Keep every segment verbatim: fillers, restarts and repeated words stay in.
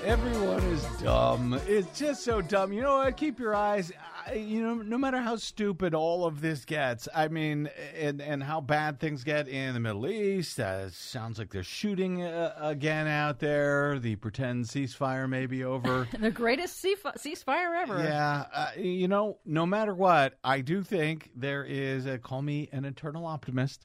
Everyone is dumb. It's just so dumb. You know what? Keep your eyes, you know, no matter how stupid all of this gets, I mean, and, and how bad things get in the Middle East, uh, sounds like they're shooting uh, again out there. The pretend ceasefire may be over. The greatest ceaf- ceasefire ever. Yeah. Uh, you know, no matter what, I do think there is, a, call me an eternal optimist,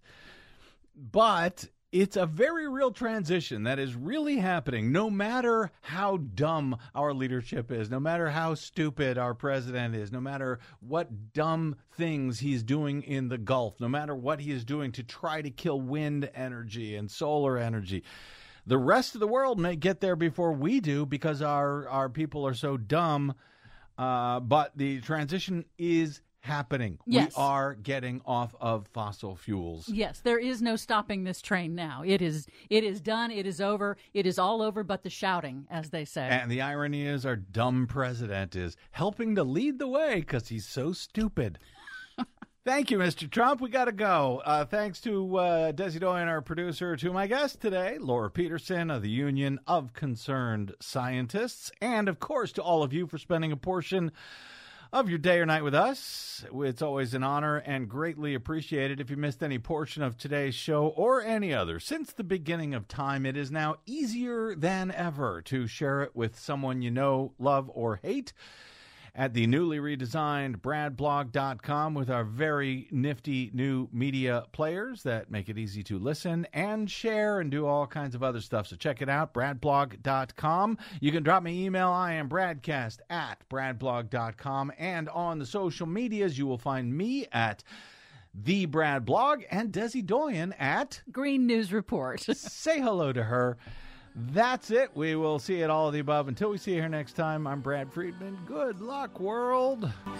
but it's a very real transition that is really happening, no matter how dumb our leadership is, no matter how stupid our president is, no matter what dumb things he's doing in the Gulf, no matter what he is doing to try to kill wind energy and solar energy. The rest of the world may get there before we do because our, our people are so dumb, uh, but the transition is happening. Yes. We are getting off of fossil fuels. Yes, there is no stopping this train now. It is it is done. It is over. It is all over but the shouting, as they say. And the irony is our dumb president is helping to lead the way because he's so stupid. Thank you, Mister Trump. We got to go. Uh, thanks to uh, Desi Doyen, our producer, to my guest today, Laura Peterson of the Union of Concerned Scientists, and, of course, to all of you for spending a portion of your day or night with us. It's always an honor and greatly appreciated. If you missed any portion of today's show or any other, since the beginning of time, it is now easier than ever to share it with someone you know, love, or hate at the newly redesigned brad blog dot com with our very nifty new media players that make it easy to listen and share and do all kinds of other stuff. So check it out, brad blog dot com. You can drop me email. I am bradcast at brad blog dot com. And on the social medias, you will find me at The Brad Blog and Desi Doyen at Green News Report. Say hello to her. That's it. We will see it all of the above. Until we see you here next time, I'm Brad Friedman. Good luck, world.